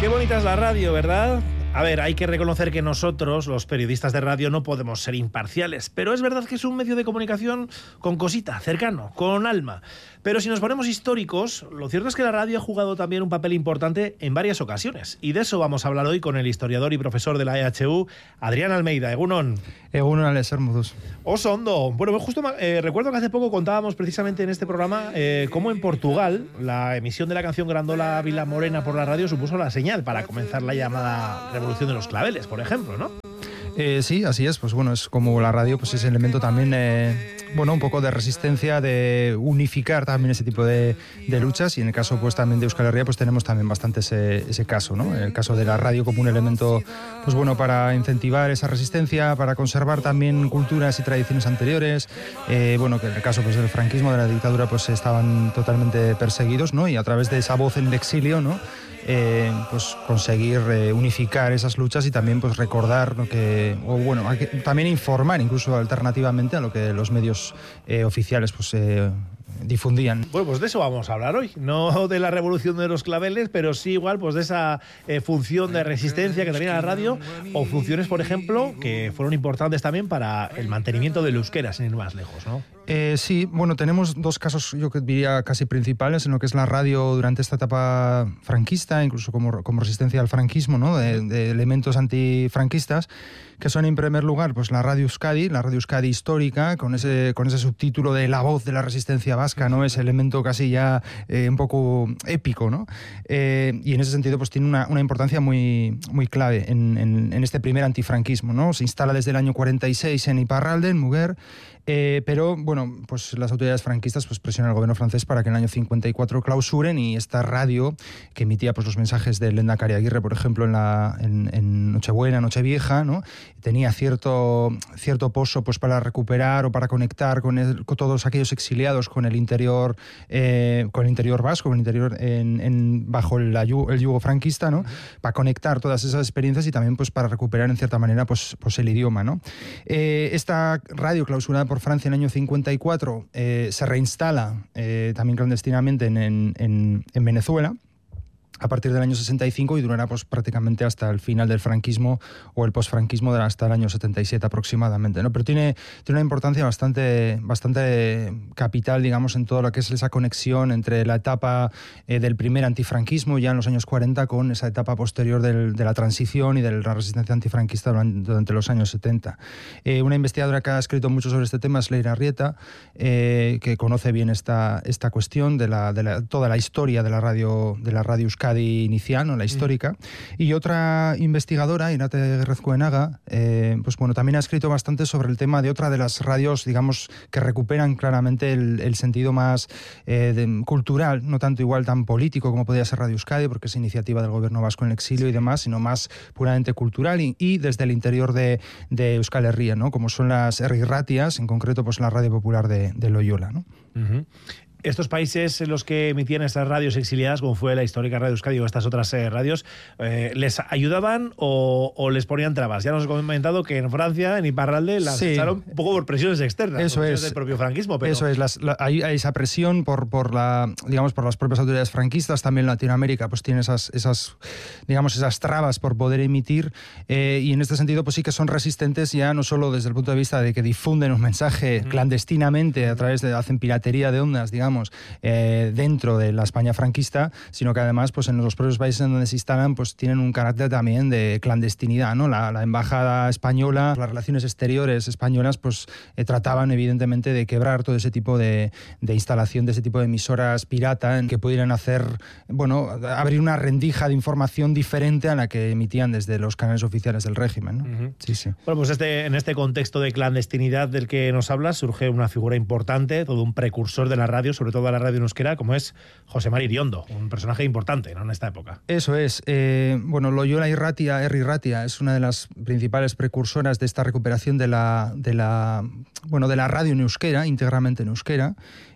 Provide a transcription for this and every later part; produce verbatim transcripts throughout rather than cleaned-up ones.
Qué bonita es la radio, ¿verdad? A ver, hay que reconocer que nosotros, los periodistas de radio, no podemos ser imparciales, pero es verdad que es un medio de comunicación con cosita, cercano, con alma. Pero si nos ponemos históricos, lo cierto es que la radio ha jugado también un papel importante en varias ocasiones. Y de eso vamos a hablar hoy con el historiador y profesor de la E H U, Adrián Almeida. Egunon. Egunon, Alessar Modus. Osondo. Bueno, justo eh, recuerdo que hace poco contábamos precisamente en este programa eh, cómo en Portugal la emisión de la canción Grandola Vila Morena por la radio supuso la señal para comenzar la llamada Revolución de los Claveles, por ejemplo, ¿no? Eh, sí, así es. Pues bueno, es como la radio, pues es elemento también, eh, bueno, un poco de resistencia, de unificar también ese tipo de, de luchas. Y en el caso, pues también de Euskal Herria, pues tenemos también bastante ese, ese caso, ¿no? El caso de la radio como un elemento, pues bueno, para incentivar esa resistencia, para conservar también culturas y tradiciones anteriores. Eh, bueno, que en el caso, pues del franquismo, de la dictadura, pues estaban totalmente perseguidos, ¿no? Y a través de esa voz en el exilio, ¿no? Eh, pues conseguir eh, unificar esas luchas y también pues recordar lo que, o bueno, hay que también informar incluso alternativamente a lo que los medios eh, oficiales pues eh, difundían. Bueno, pues de eso vamos a hablar hoy, no de la revolución de los claveles, pero sí igual pues de esa eh, función de resistencia que tenía la radio, o funciones, por ejemplo, que fueron importantes también para el mantenimiento del euskera, sin ir más lejos, ¿no? Eh, sí, bueno, tenemos dos casos, yo diría casi principales, en lo que es la radio durante esta etapa franquista, incluso como, como resistencia al franquismo, ¿no? De, de elementos antifranquistas, que son en primer lugar pues la Radio Euskadi, la Radio Euskadi histórica, con ese, con ese subtítulo de la voz de la resistencia vasca, ¿no? Ese elemento casi ya eh, un poco épico, ¿no? Eh, y en ese sentido pues tiene una, una importancia muy, muy clave en, en, en este primer antifranquismo, ¿no? Se instala desde el año cuarenta y seis en Iparralde, en Muguer, eh, pero bueno, pues las autoridades franquistas pues presionan al gobierno francés para que en el año cincuenta y cuatro clausuren, y esta radio que emitía pues los mensajes de Lehendakari Aguirre, por ejemplo, en, la, en, en Nochebuena, Nochevieja, ¿no? Tenía cierto, cierto pozo pues para recuperar o para conectar con, el, con todos aquellos exiliados con el interior, eh, con el interior vasco, con el interior en, en, bajo el, el yugo franquista, ¿no? Para conectar todas esas experiencias y también pues para recuperar en cierta manera pues, pues el idioma, ¿no? Eh, esta radio clausurada por Francia en el año cincuenta y cuatro eh, se reinstala eh, también clandestinamente en, en, en Venezuela a partir del año sesenta y cinco y durará pues prácticamente hasta el final del franquismo o el posfranquismo hasta el año setenta y siete aproximadamente, ¿no? Pero tiene, tiene una importancia bastante, bastante capital, digamos, en todo lo que es esa conexión entre la etapa eh, del primer antifranquismo ya en los años cuarenta con esa etapa posterior del, de la transición y de la resistencia antifranquista durante, durante los años setenta. Eh, una investigadora que ha escrito mucho sobre este tema es Leira Arrieta, eh, que conoce bien esta, esta cuestión de, la, de la, toda la historia de la radio, de la radio Euskadi inicial, ¿no? La histórica, mm. y otra investigadora, Irate Guerrezcoenaga, eh, pues bueno, también ha escrito bastante sobre el tema de otra de las radios, digamos, que recuperan claramente el, el sentido más eh, de, cultural, no tanto igual tan político como podría ser Radio Euskadi, porque es iniciativa del gobierno vasco en el exilio y demás, sino más puramente cultural y, y desde el interior de, de Euskal Herria, ¿no? Como son las Herri Ratias, en concreto pues la Radio Popular de, de Loyola, ¿no? Uh-huh. Estos países en los que emitían estas radios exiliadas, como fue la histórica Radio Euskadi o estas otras eh, radios, eh, ¿les ayudaban o, o les ponían trabas? Ya nos he comentado que en Francia, en Iparralde, las sí. echaron un poco por presiones externas, eso por presiones es. del propio franquismo. Pero... Eso es, las, la, hay, hay esa presión por, por, la, digamos, por las propias autoridades franquistas. También Latinoamérica pues tiene esas, esas, digamos, esas trabas por poder emitir, eh, y en este sentido pues sí que son resistentes ya no solo desde el punto de vista de que difunden un mensaje mm. clandestinamente a través de, hacen piratería de ondas, digamos, Eh, dentro de la España franquista, sino que además pues en los propios países en donde se instalan pues tienen un carácter también de clandestinidad, ¿no? La, la embajada española, las relaciones exteriores españolas pues eh, trataban evidentemente de quebrar todo ese tipo de, de instalación de ese tipo de emisoras pirata en que pudieran hacer, bueno, abrir una rendija de información diferente a la que emitían desde los canales oficiales del régimen, ¿no? Uh-huh. Sí, sí. Bueno, pues este, en este contexto de clandestinidad del que nos hablas surge una figura importante, todo un precursor de la radio, sobre todo a la radio en euskera, como es José Mari Iriondo, un personaje importante, ¿no?, en esta época. Eso es. Eh, bueno, Loyola Irratia, Herri Ratia, es una de las principales precursoras de esta recuperación de la, de la, bueno, de la radio en euskera, íntegramente en euskera.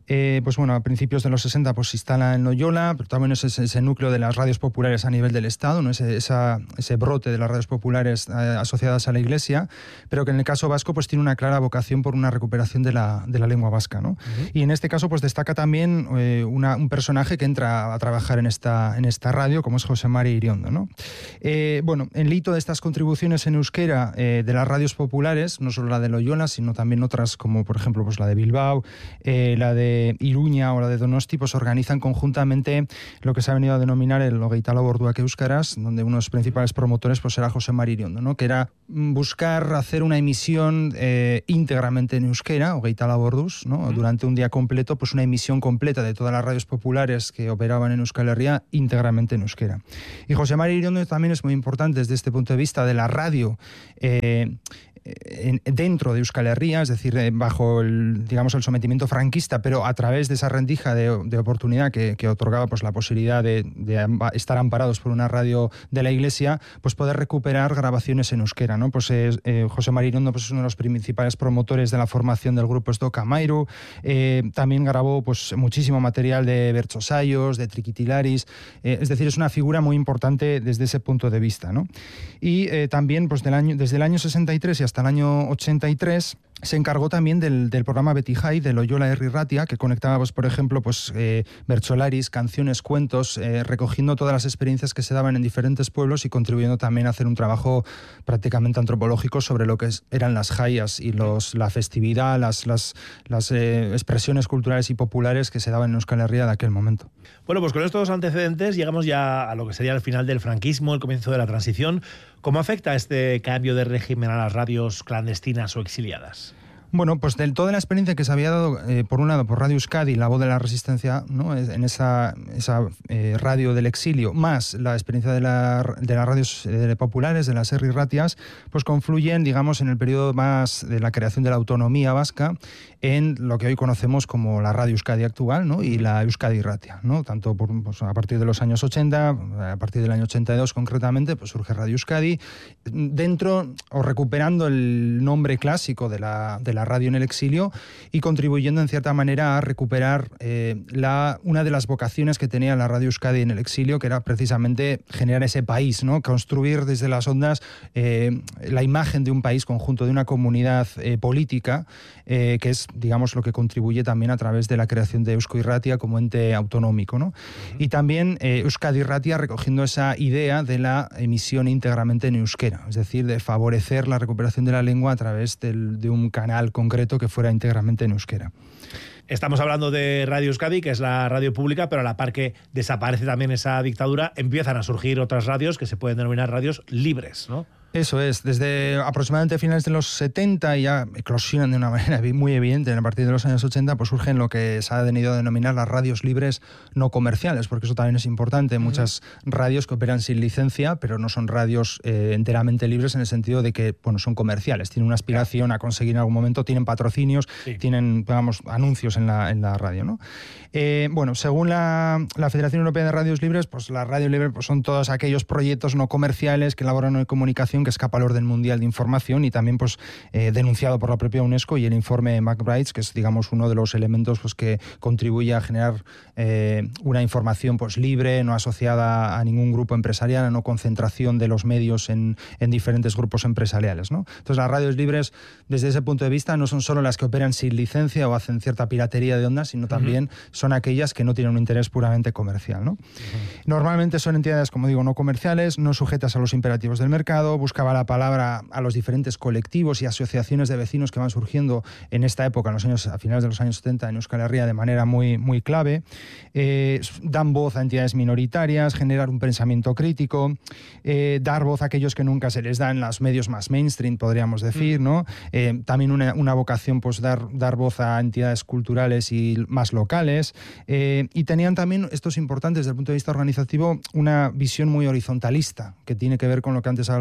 Eh, pues bueno, a principios de los sesenta pues se instala en Loyola, pero también es ese, ese núcleo de las radios populares a nivel del Estado, ¿no? ese, esa, ese brote de las radios populares eh, asociadas a la Iglesia, pero que en el caso vasco pues tiene una clara vocación por una recuperación de la, de la lengua vasca, ¿no? Uh-huh. Y en este caso pues destaca también eh, una, un personaje que entra a trabajar en esta, en esta radio, como es José Mari Iriondo, ¿no? Eh, bueno, el hito de estas contribuciones en euskera eh, de las radios populares, no solo la de Loyola, sino también otras como por ejemplo pues la de Bilbao, eh, la de Iruña o la de Donosti, pues organizan conjuntamente lo que se ha venido a denominar el Ogeitala Orduak Euskaraz, donde uno de los principales promotores pues era José Mari Iriondo, ¿no? Que era buscar hacer una emisión eh, íntegramente en euskera, Ogeitala Orduz, ¿no? Durante un día completo, pues una emisión completa de todas las radios populares que operaban en Euskal Herria íntegramente en euskera. Y José Mari Iriondo también es muy importante desde este punto de vista de la radio eh, En, dentro de Euskal Herria, es decir, eh, bajo el, digamos, el sometimiento franquista, pero a través de esa rendija de, de oportunidad que, que otorgaba pues, la posibilidad de, de estar amparados por una radio de la Iglesia, pues poder recuperar grabaciones en euskera, ¿no? Pues eh, eh, José Mari Iriondo pues, es uno de los principales promotores de la formación del grupo Estoca Mairu, eh, también grabó pues, muchísimo material de Bertsosaios, de Triquitilaris, eh, es decir, es una figura muy importante desde ese punto de vista, ¿no? Y eh, también pues, del año, desde el año sesenta y tres y hasta hasta el año ochenta y tres se encargó también del, del programa Betijai de Loyola Herri Ratia, que conectaba, pues, por ejemplo, pues, eh, bertsolaris, canciones, cuentos, eh, recogiendo todas las experiencias que se daban en diferentes pueblos y contribuyendo también a hacer un trabajo prácticamente antropológico sobre lo que es, eran las jaias y los, la festividad, las, las, las eh, expresiones culturales y populares que se daban en Euskal Herria de aquel momento. Bueno, pues con estos antecedentes llegamos ya a lo que sería el final del franquismo, el comienzo de la transición. ¿Cómo afecta este cambio de régimen a las radios clandestinas o exiliadas? Bueno, pues de toda la experiencia que se había dado, eh, por un lado, por Radio Euskadi, la voz de la resistencia, ¿no? En esa, esa eh, radio del exilio, más la experiencia de, la, de las radios eh, populares, de las Herri Ratias, pues confluyen, digamos, en el periodo más de la creación de la autonomía vasca en lo que hoy conocemos como la Radio Euskadi actual, ¿no? Y la Euskadi Ratia, ¿no? Tanto por, pues, a partir de los años ochenta, a partir del año ochenta y dos concretamente, pues surge Radio Euskadi, dentro o recuperando el nombre clásico de la, de la radio en el exilio y contribuyendo en cierta manera a recuperar eh, la, una de las vocaciones que tenía la Radio Euskadi en el exilio, que era precisamente generar ese país, ¿no? Construir desde las ondas eh, la imagen de un país conjunto, de una comunidad eh, política, eh, que es, digamos, lo que contribuye también a través de la creación de Eusko Irratia como ente autonómico, ¿no? Uh-huh. Y también eh, Euskadi Irratia recogiendo esa idea de la emisión íntegramente en euskera, es decir, de favorecer la recuperación de la lengua a través del, de un canal concreto que fuera íntegramente en euskera. Estamos hablando de Radio Euskadi, que es la radio pública, pero a la par que desaparece también esa dictadura, empiezan a surgir otras radios que se pueden denominar radios libres, ¿no? Eso es, desde aproximadamente finales de los setenta ya eclosionan de una manera muy evidente. A partir de los años ochenta pues surgen lo que se ha venido a denominar las radios libres no comerciales, porque eso también es importante. Uh-huh. Muchas radios que operan sin licencia, pero no son radios eh, enteramente libres en el sentido de que, bueno, son comerciales, tienen una aspiración a conseguir en algún momento, tienen patrocinios, sí. tienen, digamos, anuncios en la, en la radio, ¿no? Eh, bueno, según la, la Federación Europea de Radios Libres, pues la radio libre pues, son todos aquellos proyectos no comerciales que elaboran en comunicación que escapa al orden mundial de información y también pues eh, denunciado por la propia UNESCO y el informe McBride, que es, digamos, uno de los elementos pues que contribuye a generar eh, una información pues libre, no asociada a ningún grupo empresarial, a no concentración de los medios en, en diferentes grupos empresariales, ¿no? Entonces las radios libres desde ese punto de vista no son solo las que operan sin licencia o hacen cierta piratería de ondas, sino también uh-huh. son aquellas que no tienen un interés puramente comercial, ¿no? Uh-huh. Normalmente son entidades, como digo, no comerciales, no sujetas a los imperativos del mercado, buscaba la palabra a los diferentes colectivos y asociaciones de vecinos que van surgiendo en esta época, en los años, a finales de los años setenta en Euskal Herria de manera muy, muy clave. Eh, dan voz a entidades minoritarias, generar un pensamiento crítico, eh, dar voz a aquellos que nunca se les da en los medios más mainstream, podríamos decir, ¿no? Eh, también una, una vocación, pues dar, dar voz a entidades culturales y más locales. Eh, y tenían también, esto es importante desde el punto de vista organizativo, una visión muy horizontalista, que tiene que ver con lo que antes hablábamos de la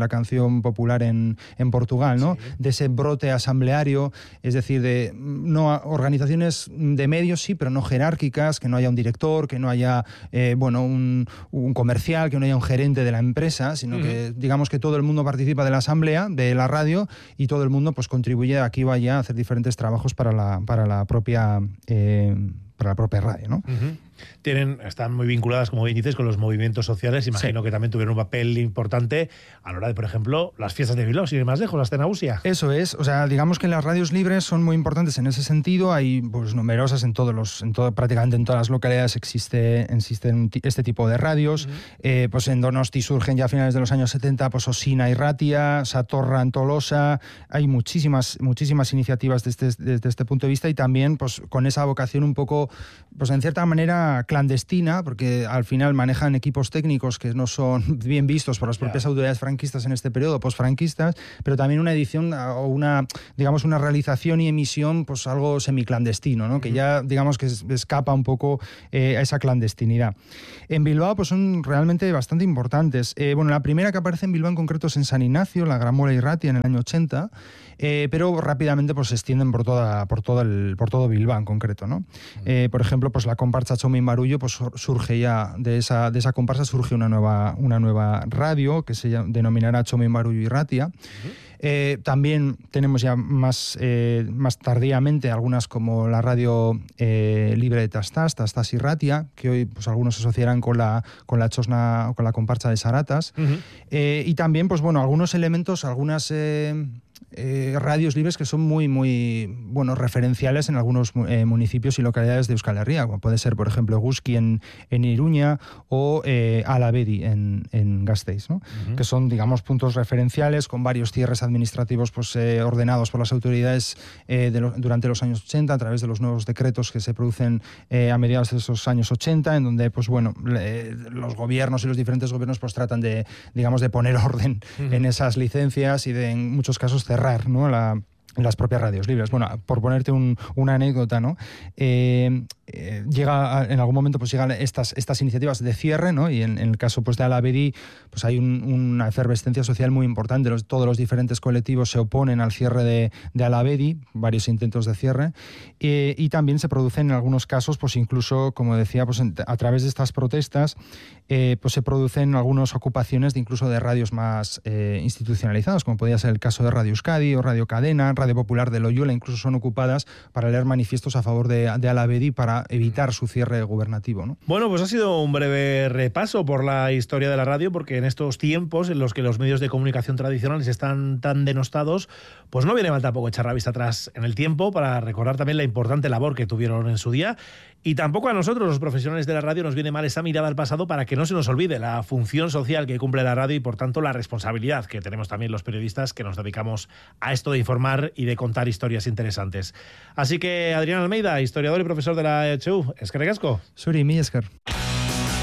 canción popular en, en Portugal, ¿no? Sí. De ese brote asambleario, es decir, de no organizaciones de medios, sí, pero no jerárquicas, que no haya un director, que no haya eh, bueno, un, un comercial, que no haya un gerente de la empresa, sino uh-huh. que digamos que todo el mundo participa de la asamblea, de la radio, y todo el mundo pues contribuye aquí o allá a hacer diferentes trabajos para la, para la propia eh, para la propia radio, ¿no? Uh-huh. Tienen, están muy vinculadas, como bien dices, con los movimientos sociales. Imagino sí. que también tuvieron un papel importante a la hora de, por ejemplo, las fiestas de Bilbao, sin ir más lejos, la escena Usia. Eso es, o sea, digamos que las radios libres son muy importantes en ese sentido. Hay pues numerosas en todos los, en todo, prácticamente en todas las localidades existe, existen este tipo de radios. Uh-huh. Eh, pues en Donosti surgen ya a finales de los años setenta, pues Osina y Ratia, Satorra en Tolosa. Hay muchísimas, muchísimas iniciativas desde, desde este punto de vista, y también pues con esa vocación un poco, pues en cierta manera clandestina, porque al final manejan equipos técnicos que no son bien vistos por las propias yeah. autoridades franquistas en este periodo, posfranquistas, pero también una edición o una, digamos, una realización y emisión, pues algo semiclandestino, ¿no? Uh-huh. Que ya, digamos, que escapa un poco eh, a esa clandestinidad. En Bilbao, pues son realmente bastante importantes. Eh, bueno, la primera que aparece en Bilbao en concreto es en San Ignacio, la Gramola y Ratia, en el año ochenta, eh, pero rápidamente pues se extienden por toda, por todo el, por todo Bilbao en concreto, ¿no? Uh-huh. Eh, por ejemplo, pues la comparsa Chomin Marullo, pues surge ya de esa, de esa comparsa surge una nueva, una nueva radio que se denominará Chomin Marullo y Ratia. Uh-huh. Eh, también tenemos ya más, eh, más tardíamente algunas como la radio eh, libre de Tastás, Tastás y Ratia, que hoy pues algunos asociarán con la, con la chosna, con la comparsa de Saratas. Uh-huh. eh, y también, pues bueno, algunos elementos, algunas eh, eh, radios libres que son muy, muy bueno, referenciales en algunos eh, municipios y localidades de Euskal Herria, como puede ser, por ejemplo, Eguzki en, en Iruña o eh, Alavedi en, en Gasteiz, ¿no? Uh-huh. Que son, digamos, puntos referenciales con varios cierres administrativos pues, eh, ordenados por las autoridades eh, de lo, durante los años ochenta a través de los nuevos decretos que se producen eh, a mediados de esos años ochenta, en donde pues, bueno, le, los gobiernos y los diferentes gobiernos pues, tratan de, digamos, de poner orden uh-huh. en esas licencias y de, en muchos casos, cerrar, ¿no? la, las propias radios libres. Bueno, por ponerte un, una anécdota, ¿no? Eh, eh, llega en algún momento pues llegan estas, estas iniciativas de cierre, ¿no? Y en, en el caso pues de Alavedi pues hay un, una efervescencia social muy importante. Los, todos los diferentes colectivos se oponen al cierre de, de Alavedi, varios intentos de cierre, eh, y también se producen en algunos casos pues incluso, como decía, pues a través de estas protestas eh, pues se producen algunas ocupaciones de incluso de radios más eh, institucionalizadas, como podría ser el caso de Radio Euskadi o Radio Cadena, Radio Popular de Loyola, incluso son ocupadas para leer manifiestos a favor de, de Alavedi para evitar su cierre gubernativo, ¿no? Bueno, pues ha sido un breve repaso por la historia de la radio, porque en estos tiempos en los que los medios de comunicación tradicionales están tan denostados, pues no viene mal tampoco echar la vista atrás en el tiempo para recordar también la importante labor que tuvieron en su día. Y tampoco a nosotros, los profesionales de la radio, nos viene mal esa mirada al pasado para que no se nos olvide la función social que cumple la radio y, por tanto, la responsabilidad que tenemos también los periodistas que nos dedicamos a esto de informar y de contar historias interesantes. Así que, Adrián Almeida, historiador y profesor de la E H U, eskerrik asko. Zuri, mi esker.